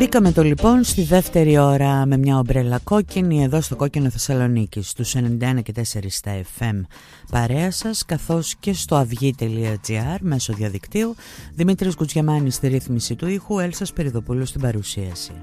Μπήκαμε το λοιπόν στη δεύτερη ώρα με μια ομπρέλα κόκκινη εδώ στο Κόκκινο Θεσσαλονίκη στους 91 και 4 στα FM παρέα σας, καθώς και στο αυγή.gr μέσω διαδικτύου. Δημήτρης Γκουτζιαμάνης στη ρύθμιση του ήχου, Έλσα Σπυριδοπούλου στην παρουσίαση.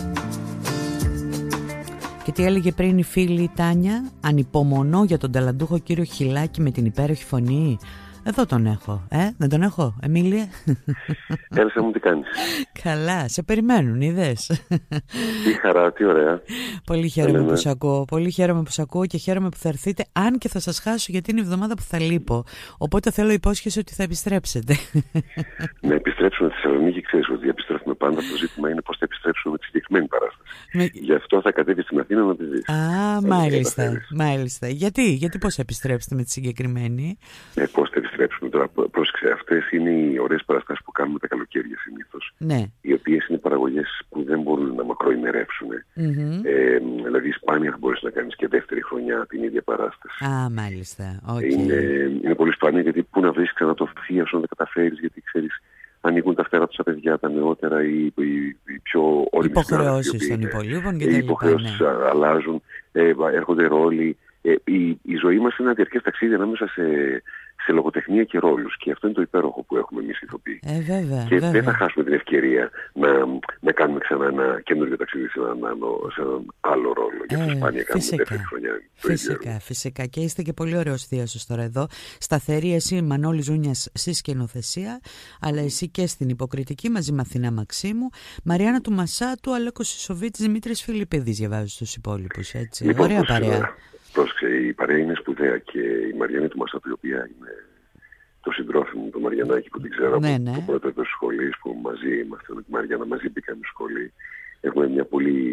Και τι έλεγε πριν η φίλη Τάνια? Ανυπομονώ για τον ταλαντούχο κύριο Χιλάκη με την υπέροχη φωνή. Εδώ τον έχω. Δεν τον έχω, Εμίλια? Έλσα μου, τι κάνεις? Καλά, σε περιμένουν, είδες? Τι χαρά, τι ωραία. Πολύ χαίρομαι που σ' ακούω. Πολύ χαίρομαι που σ' ακούω και χαίρομαι που θα έρθετε. Αν και θα σας χάσω, γιατί είναι η εβδομάδα που θα λείπω. Οπότε θέλω υπόσχεση ότι θα επιστρέψετε. Να επιστρέψουμε στη Θεσσαλονίκη, ξέρεις ότι επιστρέφουμε πάντα. Το ζήτημα είναι πώς θα επιστρέψουμε με τη συγκεκριμένη παράσταση. Γι' αυτό θα κατέβει στην Αθήνα να τη δεις. Μάλιστα. Γιατί πώς θα επιστρέψετε με τη συγκεκριμένη? Πώς θα επιστρέψουμε τώρα? Πρόσεξε, αυτές είναι οι ωραίες παραστάσεις που κάνουμε τα καλοκαίρια συνήθως. Ναι. Οι οποίες είναι παραγωγές που δεν μπορούν να μακροημερεύσουν. Δηλαδή, σπάνια θα μπορείς να κάνεις και δεύτερη χρονιά την ίδια παράσταση. Μάλιστα. Okay. Είναι πολύ σπάνια, γιατί πού να βρεις ξανά το θεία σου να τα καταφέρεις, γιατί ξέρεις, ανοίγουν τα φτερά τους τα παιδιά, τα νεότερα ή οι πιο όριμοι συνάδελφοι. Υποχρεώσεις των υπολείπων και τα λοιπά. Οι υποχρεώσεις αλλάζουν, έρχονται ρόλοι. Η ζωή μας είναι ένα διαρκές ταξίδι ανάμεσα σε λογοτεχνία και ρόλους, και αυτό είναι το υπέροχο που έχουμε εμείς οι ηθοποιοί. Βέβαια. Δεν θα χάσουμε την ευκαιρία να κάνουμε ξανά ένα καινούργιο ταξίδι σε έναν άλλο ρόλο. Γι' αυτό σπάνια κάνουμε δεύτερη χρονιά. Φυσικά. Και είστε και πολύ ωραίος θείασος τώρα εδώ. Σταθερή εσύ, Μανώλη Ζούνιας, στη σκηνοθεσία, αλλά εσύ και στην υποκριτική μαζί με Αθηνά Μαξίμου, Μαριάννα του Μασάτου, Αλέκος Σισοβίτης, Δημήτρης Φιλιππίδης. Διαβάζω στους υπόλοιπους, έτσι. Λοιπόν, ωραία παρέα. Πρόσεξε, η παρέα είναι σπουδαία, και η Μαριάννα του Μασάτου, η οποία είναι το συντρόφι μου, το Μαριανάκη, που την ξέρω από το πρώτο έτος της σχολής, που μαζί είμαστε με τη Μαριάννα, μαζί μπήκαμε σχολή. Έχουμε μια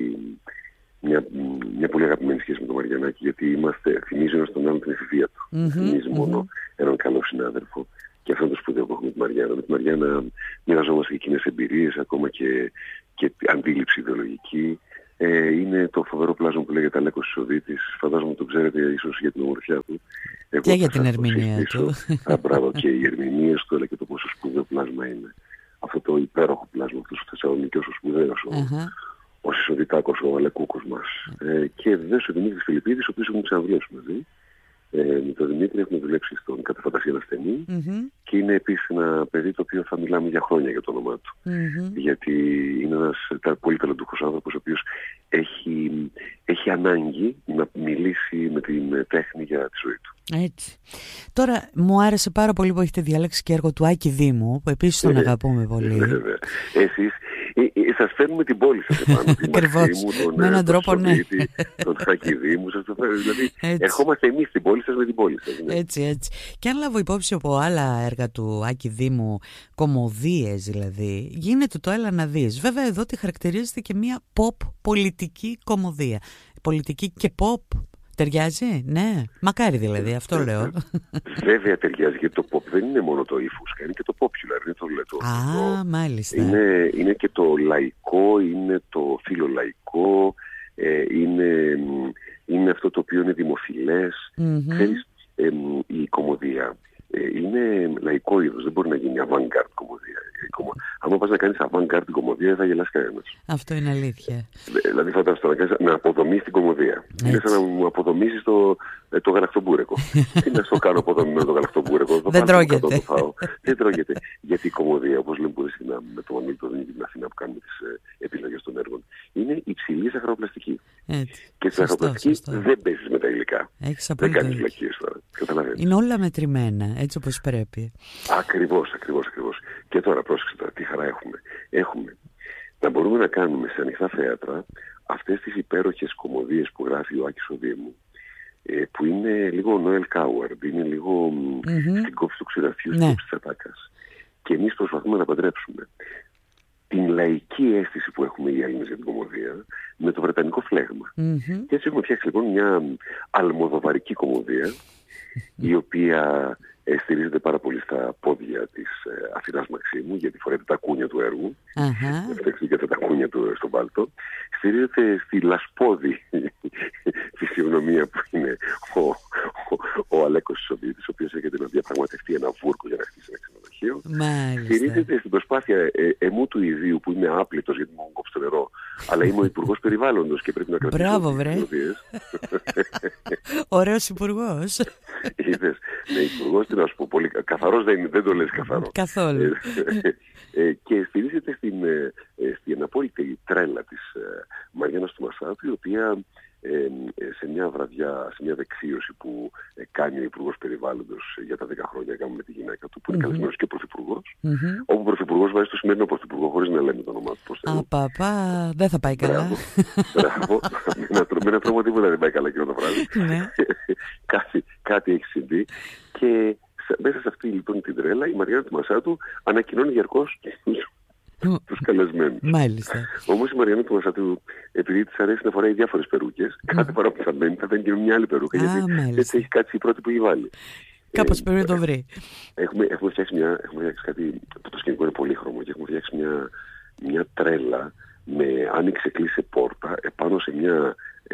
πολύ αγαπημένη σχέση με τον Μαριανάκη, γιατί θυμίζει ένας τον άλλον την εφηβεία του. Θυμίζει μόνο έναν καλό συνάδελφο. Και αυτό είναι το σπουδαίο που έχουμε με τη Μαριάννα. Με τη Μαριάννα μοιραζόμαστε και κοινές εμπειρίες, ακόμα και αντίληψη ιδεολογική. Είναι το φοβερό πλάσμα που λέγεται Αλέκος Σισοβίτης. Φαντάζομαι τον ξέρετε ίσως για την ομορφιά του. Και για την ερμηνεία του. Μπράβο, και οι ερμηνείες του, αλλά και το πόσο σπουδαίο πλάσμα είναι. Αυτό το υπέροχο πλάσμα, αυτός ο Θεσσαλονικιός ο σπουδαίος, ο Σισοβιτάκος, ο Αλεκούκος μας. Και βεβαίως ο Δημήτρης Φιλιππίδης, ο οποίος έχουμε ξαναδουλέψει μαζί. Με τον Δημήτρη έχουμε δουλέψει στον Κατά Φαντασία ένα ασθενή, και είναι επίσης ένα παιδί το οποίο θα μιλάμε για χρόνια για το όνομά του. Γιατί είναι ένας πολύ ταλαντούχος άνθρωπος, ο οποίος έχει ανάγκη να μιλήσει με την τέχνη για τη ζωή του. Έτσι. Τώρα μου άρεσε πάρα πολύ που έχετε διαλέξει και έργο του Άκη Δήμου, που επίσης τον αγαπούμε πολύ. Βέβαια. Εσείς σας φέρνουμε την πόλη σας επάνω. Ακριβώς. Με έναν τρόπο, ναι. Τον Άκη Δήμου σας το φέρνουμε. Δηλαδή, ερχόμαστε εμείς στην πόλη σας με την πόλη σας. Ναι. Έτσι. Και αν λάβω υπόψη από άλλα έργα του Άκη Δήμου, κωμωδίες δηλαδή, γίνεται το έλα να δεις. Βέβαια εδώ τη χαρακτηρίζεται και μια pop πολιτική κωμωδία. Πολιτική και pop. Ταιριάζει, ναι. Μακάρι δηλαδή, αυτό λέω. Βέβαια ταιριάζει, γιατί το pop δεν είναι μόνο το ύφους, είναι και το popular. Είναι μάλιστα. Είναι και το λαϊκό, είναι το φιλολαϊκό, είναι αυτό το οποίο είναι δημοφιλές. Ξέρεις, η κωμωδία είναι λαϊκό είδος, δεν μπορεί να γίνει avant-garde κωμωδία. Αν πας να κάνεις avant-garde κωμωδία, θα γελάσει κανένας. Αυτό είναι αλήθεια. Δηλαδή φαντάζομαι να αποδομήσεις την κωμωδία. Είναι σαν να μου αποδομήσεις το γαλακτομπούρεκο. Τι να στο κάνω αποδομημένο το γαλακτομπούρεκο? Δεν τρώγεται. Δεν τρώγεται. Γιατί η κωμωδία, όπως λέμε πολύ συχνά με το Μανώλη τον την Αθήνα που κάνουμε τις επιλογές των έργων, είναι υψηλή ζαχαροπλαστική. Και τη ζαχαροπλαστική δεν παίζεις με τα υλικά. Δεν κάνεις βλακίες τώρα. Καταλαβαίνεις. Είναι όλα μετρημένα, έτσι όπως πρέπει. Ακριβώς. Και τώρα πρόσεξε τώρα, τι χαρά έχουμε. Να μπορούμε να κάνουμε σε ανοιχτά θέατρα αυτές τις υπέροχες κωμωδίες που γράφει ο Άκης ο Δήμου, που είναι λίγο Νόελ Κάουαρντ, είναι λίγο στην κόψη του ξηραφιού, στην κόψη της ατάκας. Και εμείς προσπαθούμε να παντρέψουμε την λαϊκή αίσθηση που έχουμε οι Έλληνες για την κωμωδία με το βρετανικό φλέγμα. Και έτσι έχουμε φτιάξει λοιπόν μια αλμοδοβαρική κωμωδία, η οποία στηρίζεται πάρα πολύ στα πόδια της Αθηνάς Μαξίμου, γιατί φοράει τα κούνια του έργου. Φτιάξτε τα κούνια του στον πάλτο. Στηρίζεται στη λασπόδη φυσιογνωμία που είναι ο Αλέκος Σισοβίτης, ο οποίος έρχεται να διαπραγματευτεί ένα βούρκο για να χτίσει ένα ξενοδοχείο. ξενοδοχείο. Μάλιστα. Στηρίζεται στην προσπάθεια εμού του ιδίου που είμαι άπλητος γιατί μου κόψει το νερό, αλλά είμαι ο υπουργός περιβάλλοντος και πρέπει να κρατήσω. Μπράβο, βρε. Ωραίος υπουργός. Είδες, ναι, υπουργός, τι να σου πω, πολύ καθαρός δεν το λες καθαρό. Καθόλου. Και στηρίζεται στην απόλυτη τρέλα της Μαριάννας του Μασάτου, η οποία σε μια βραδιά, σε μια δεξίωση που κάνει ο Υπουργός Περιβάλλοντος για τα 10 χρόνια έκαμε με τη γυναίκα του, που είναι καλεσμένος και πρωθυπουργός, όπου ο πρωθυπουργός βάζει το σημερινό πρωθυπουργό χωρίς να λέμε το όνομά του. Απαπα, δεν θα πάει καλά. Μπράβο, με ένα τρόπο τίποτα δεν πάει καλά εκείνο το βράδυ. Κάτι έχει συμβεί και μέσα σε αυτή λοιπόν την τρέλα η Μαριάννα του Μασάτου ανακοινώνει διαρκώς τους καλεσμένους. Μάλιστα. Όμως η Μαριάννα του Μασάτου, επειδή της αρέσει να φοράει διάφορες περούκες, κάθε φορά που θα μπαίνει θα μπαίνει και μια άλλη περούκα, γιατί έτσι έχει κάτσει η πρώτη που έχει βάλει. Κάπως πρέπει να το βρει. Έχουμε φτιάξει κάτι, το σκηνικό είναι πολύχρωμο και έχουμε φτιάξει μια τρέλα με άνοιξε κλείσε πόρτα επάνω σε μια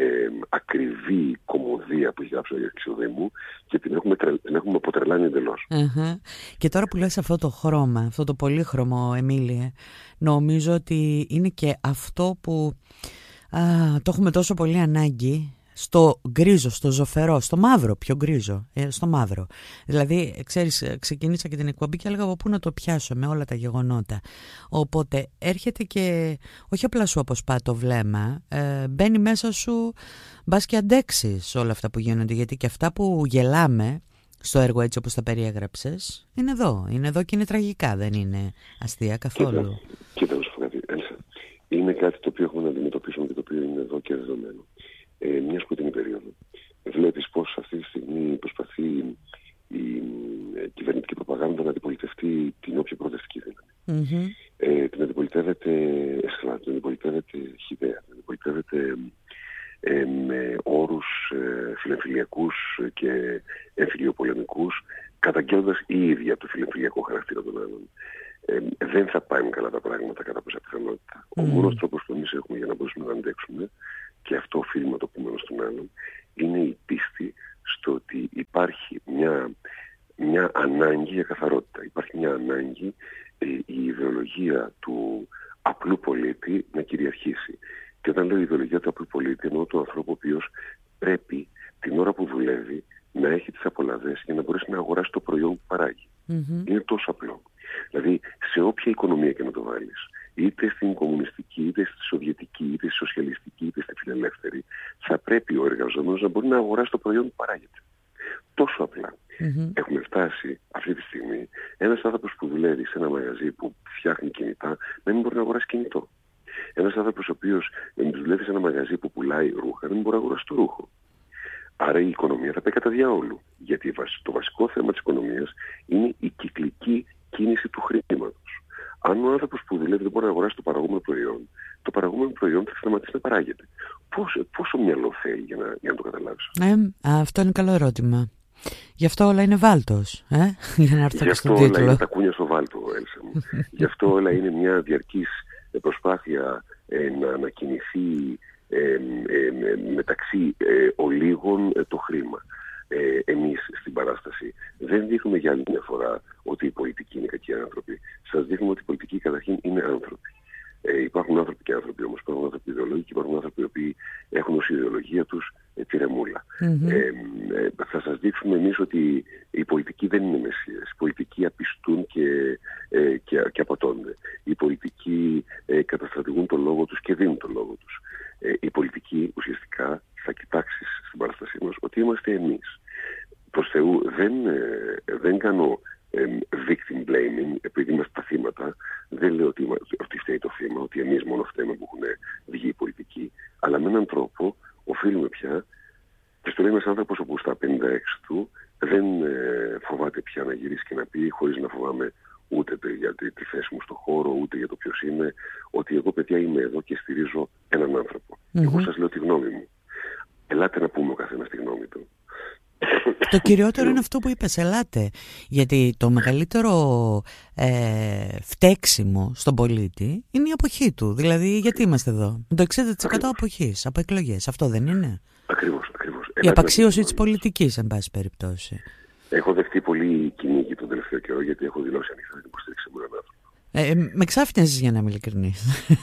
ακριβή κομμωδία που έχει γράψει ο Αξιοδήμου και την έχουμε αποτρελάνει εντελώς. Και τώρα που λες αυτό το χρώμα, αυτό το πολύχρωμο, Εμίλιε, νομίζω ότι είναι και αυτό που το έχουμε τόσο πολύ ανάγκη στο γκρίζο, στο ζωφερό, στο μαύρο, πιο γκρίζο, στο μαύρο. Δηλαδή, ξέρεις, ξεκίνησα και την εκπομπή και έλεγα από πού να το πιάσω με όλα τα γεγονότα. Οπότε έρχεται και όχι απλά σου αποσπά το βλέμμα, μπαίνει μέσα σου, μπας και αντέξεις όλα αυτά που γίνονται, γιατί και αυτά που γελάμε στο έργο έτσι όπως τα περιέγραψες είναι εδώ και είναι τραγικά, δεν είναι αστεία καθόλου. Κοίτα, να σου πω κάτι, Έλσα. Είναι κάτι το οποίο έχουμε να αντιμετωπίσουμε και το οποίο είναι εδώ και δεδομένο. Μια σκοτεινή περίοδο. Βλέπεις πως αυτή τη στιγμή προσπαθεί η κυβερνητική προπαγάνδα να αντιπολιτευτεί την όποια προοδευτική δύναμη. Την αντιπολιτεύεται εσχλά, την αντιπολιτεύεται χυδαία, την αντιπολιτεύεται με όρους φιλεμφυλιακούς και εμφυλιοπολεμικούς, καταγγέλλοντας η ίδια το φιλεμφυλιακό χαρακτήρα των άλλων. Δεν θα πάνε καλά τα πράγματα κατά πάσα πιθανότητα. Ο μόνος τρόπος που εμείς έχουμε για να μπορούμε να αντέξουμε, και αυτό οφείλουμε να το πούμε ένας στον άλλον, είναι η πίστη στο ότι υπάρχει μια ανάγκη για καθαρότητα. Υπάρχει μια ανάγκη η ιδεολογία του απλού πολίτη να κυριαρχήσει. Και όταν λέω ιδεολογία του απλού πολίτη, εννοώ του ανθρώπου ο οποίος πρέπει την ώρα που δουλεύει να έχει τις απολαβές για να μπορέσει να αγοράσει το προϊόν που παράγει. Είναι τόσο απλό. Δηλαδή, σε όποια οικονομία και να το βάλεις, είτε στην κομμουνιστική, είτε στη σοβιετική, είτε στη σοσιαλιστική, είτε στη φιλελεύθερη, θα πρέπει ο εργαζόμενος να μπορεί να αγοράσει το προϊόν που παράγεται. Τόσο απλά. Έχουμε φτάσει αυτή τη στιγμή ένας άνθρωπος που δουλεύει σε ένα μαγαζί που φτιάχνει κινητά να μην μπορεί να αγοράσει κινητό. Ένας άνθρωπος ο οποίος δουλεύει σε ένα μαγαζί που πουλάει ρούχα να μην μπορεί να αγοράσει το ρούχο. Άρα η οικονομία θα πάει κατά διάολου. Γιατί το βασικό θέμα της οικονομίας είναι η κυκλική κίνηση του χρήματος. Αν ο άνθρωπος που δουλεύει δεν μπορεί να αγοράσει το παραγόμενο προϊόν, το παραγόμενο προϊόν θα σταματήσει να παράγεται. Πόσο μυαλό θέλει για να το καταλάβεις? Αυτό είναι καλό ερώτημα. Γι' αυτό όλα είναι βάλτος, για να έρθω και στον τίτλο. Γι' αυτό όλα είναι τα κούνια στο βάλτο, Έλσα μου. Γι' αυτό όλα είναι μια διαρκής προσπάθεια να ανακοινηθεί μεταξύ ολίγων το χρήμα. Εμείς στην παράσταση δεν δείχνουμε για άλλη μια φορά ότι οι πολιτικοί είναι κακοί άνθρωποι. Σας δείχνουμε ότι οι πολιτικοί καταρχήν είναι άνθρωποι. Υπάρχουν άνθρωποι και άνθρωποι όμως. Υπάρχουν άνθρωποι ιδεολόγοι και υπάρχουν άνθρωποι οι οποίοι έχουν ως ιδεολογία τους τη ρεμούλα. Θα σας δείξουμε εμείς ότι οι πολιτικοί δεν είναι μεσίες. Οι πολιτικοί απιστούν και απατώνται. Οι πολιτικοί καταστρατηγούν τον λόγο τους και δίνουν τον λόγο τους. Οι πολιτικοί ουσιαστικά θα κοιτάξεις στην παράστασή μας ότι είμαστε εμείς. Προς Θεού δεν κάνω victim blaming επειδή είμαστε τα θύματα. Δεν λέω ότι φταίει το θύμα, ότι εμείς μόνο φταίμε που έχουν βγει οι πολιτικοί, αλλά με έναν τρόπο οφείλουμε πια, και στο λέει ένας άνθρωπος όπου στα 56 του δεν φοβάται πια να γυρίσει και να πει, χωρίς να φοβάμαι ούτε για τη θέση μου στο χώρο, ούτε για το ποιος είμαι, ότι εγώ παιδιά είμαι εδώ και στηρίζω έναν άνθρωπο. Εγώ σας λέω τη γνώμη μου. Ελάτε να πούμε ο καθένας τη γνώμη του. Το κυριότερο είναι αυτό που είπες, ελάτε. Γιατί το μεγαλύτερο φταίξιμο στον πολίτη είναι η αποχή του. Δηλαδή, γιατί είμαστε εδώ? Με το 60% αποχής από εκλογές. Αυτό δεν είναι? Ακριβώς. Η απαξίωση της πολιτικής, εν πάση περιπτώσει. Έχω δεχτεί πολύ κυνήγι τον τελευταίο καιρό, γιατί έχω δηλώσει ανοιχτά την υποστήριξη μου έναν άνθρωπο. Με ξάφνιαζες, για να είμαι ειλικρινής.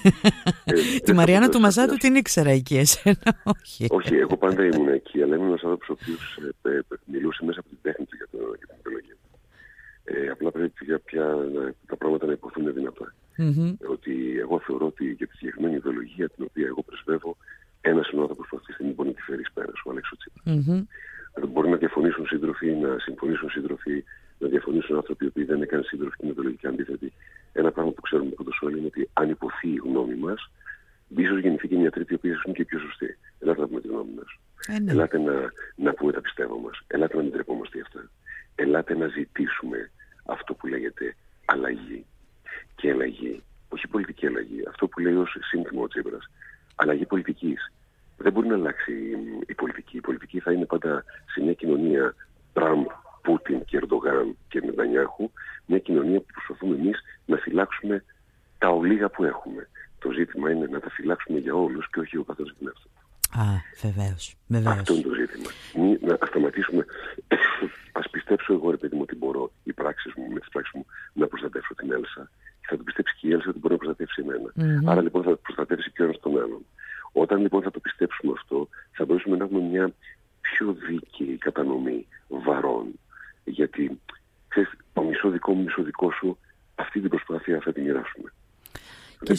Τη Μαριάννα του Μαζάτου την ήξερα εκεί, εσένα όχι. Όχι, εγώ πάντα ήμουν εκεί, αλλά ήμουν ένας άνθρωπος ο οποίος μιλούσε μέσα από την τέχνη του για την ιδεολογία. Απλά πρέπει πια τα πράγματα να υποθούν δυνατά. Ότι εγώ θεωρώ ότι για τη συγκεκριμένη ιδεολογία την οποία εγώ πρεσβεύω, ένας είναι ο άνθρωπος που αυτή τη στιγμή μπορεί να τη φέρει πέρα, ο Αλέξης Τσίπρας. Μπορεί να διαφωνήσουν σύντροφοι, να συμφωνήσουν σύντροφοι, να διαφωνήσουν άνθρωποι οι οποίοι δεν είναι καν σύντροφοι και είναι ιδεολογικά αντίθετοι. Ένα πράγμα που ξέρουμε πρώτος όλοι είναι ότι αν υποθεί η γνώμη μας, ίσως γεννηθεί και μια τρίτη η οποία είναι και πιο σωστή. Ελάτε να πούμε τη γνώμη μας. Ελάτε να πούμε τα πιστεύω μας. Ελάτε να μην τρεπόμαστε γι' αυτά. Ελάτε να ζητήσουμε αυτό που λέγεται αλλαγή. Και αλλαγή, όχι πολιτική αλλαγή, αυτό που λέει ως σύνθημα ο Τσίπρας, αλλαγή πολιτικής. Δεν μπορεί να αλλάξει η πολιτική. Η πολιτική θα είναι πάντα σε μια κοινωνία Τραμπ, Πούτιν και Ερντογάν και Νετανιάχου, μια κοινωνία που προσπαθούμε εμείς να φυλάξουμε τα ολίγα που έχουμε. Το ζήτημα είναι να τα φυλάξουμε για όλους και όχι ο καθένας την εαυτό. Βεβαίως. Αυτό είναι το ζήτημα. Να σταματήσουμε. Ας πιστέψω εγώ, ρε παιδί μου, ότι μπορώ με τις πράξεις μου να προστατεύσω την Έλσα. Θα το πιστέψει και η Έλσα ότι μπορεί να προστατεύσει εμένα. Άρα λοιπόν θα προστατεύσει και ο ένας τον άλλον. Όταν λοιπόν θα το πιστέψουμε αυτό, θα μπορέσουμε να έχουμε μια πιο δίκαιη κατανομή βαρών. Γιατί, ξέρεις, το μισό δικό μου, μισό δικό σου, αυτή την προσπάθεια θα την μοιράσουμε. Και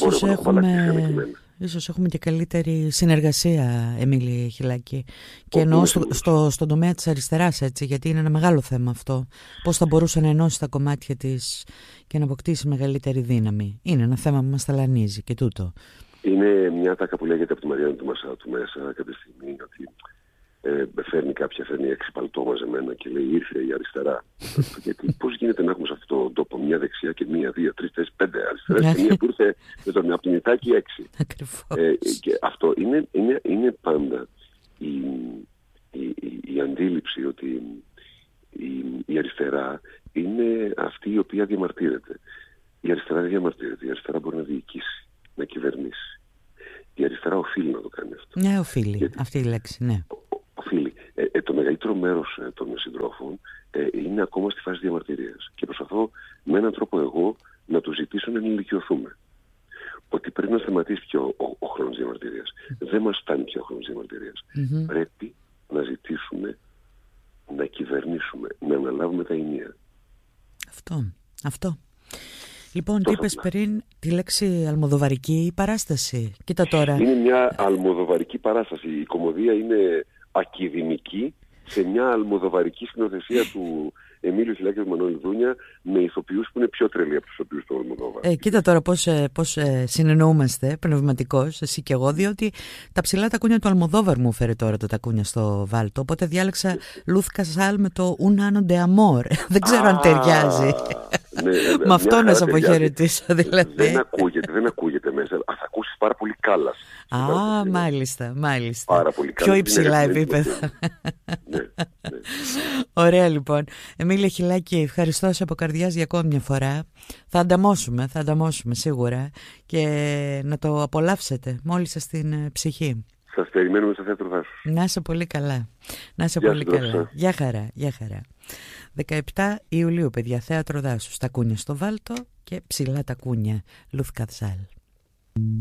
ίσως έχουμε και καλύτερη συνεργασία, Εμίλη Χιλάκη. Και εννοώ στον τομέα της αριστεράς, έτσι, γιατί είναι ένα μεγάλο θέμα αυτό. Πώς θα μπορούσε να ενώσει τα κομμάτια της και να αποκτήσει μεγαλύτερη δύναμη. Είναι ένα θέμα που μας ταλανίζει και τούτο. Είναι μια τάκα που λέγεται από τη Μαριάννα του Μασάτου μέσα κάποια στιγμή, ότι φέρνει 6 παλτό μαζεμένα και λέει ήρθε η αριστερά. Γιατί πώς γίνεται να έχουμε σε αυτόν τον τόπο μια δεξιά και 1, 2, 3, 4, 5 αριστερές και μία που ήρθε από την Ιτάκη 6. Και αυτό είναι πάντα η αντίληψη ότι η αριστερά είναι αυτή η οποία διαμαρτύρεται. Η αριστερά δεν διαμαρτύρεται. Η αριστερά μπορεί να διοικήσει, να κυβερνήσει. Η αριστερά οφείλει να το κάνει αυτό. Ναι, οφείλει. Γιατί αυτή η λέξη, ναι. Οφείλει. Το μεγαλύτερο μέρος των συντρόφων είναι ακόμα στη φάση διαμαρτυρίας. Και προσπαθώ με έναν τρόπο εγώ να του ζητήσω να ενηλικιωθούμε. Ότι πρέπει να σταματήσει πια ο χρόνος διαμαρτυρίας. Δεν μας φτάνει πια ο χρόνος διαμαρτυρίας. Πρέπει να ζητήσουμε να κυβερνήσουμε, να αναλάβουμε τα ενία. Αυτό. Λοιπόν, τι είπες πριν, τη λέξη αλμοδοβαρική παράσταση. Κοίτα τώρα. Είναι μια αλμοδοβαρική παράσταση. Η κωμωδία είναι ακιδημική σε μια αλμοδοβαρική σκηνοθεσία του Εμίλιο Χιλάκη και του Μανώλη Δούνια, με ηθοποιούς που είναι πιο τρελοί από τους ηθοποιούς του Αλμοδόβαρ. Κοίτα τώρα πώς συνεννοούμαστε πνευματικώς, εσύ και εγώ, διότι τα ψηλά τακούνια του Αλμοδόβαρ μου έφερε τώρα το τακούνια στο βάλτο. Οπότε διάλεξα Λουθ Κασάλ με το Un anno de amor. Δεν ξέρω αν ταιριάζει. Με αυτό να σε αποχαιρετήσω, δηλαδή. Δεν ακούγεται μέσα. Θα ακούσεις πάρα πολύ Κάλλας. Μάλιστα. Πάρα πολύ πιο υψηλά επίπεδα. Ωραία, λοιπόν. Εμίλια Χιλάκη, ευχαριστώ από καρδιάς για ακόμη μια φορά. Θα ανταμώσουμε σίγουρα και να το απολαύσετε με όλη σας την ψυχή. Σας περιμένουμε στο θέατρο Δάσους. Να είσαι πολύ καλά. Γεια χαρά. 17 Ιουλίου, παιδιά, θέατρο Δάσους. Τακούνια στο βάλτο και ψηλά τακούνια. Λουθ Κασάλ.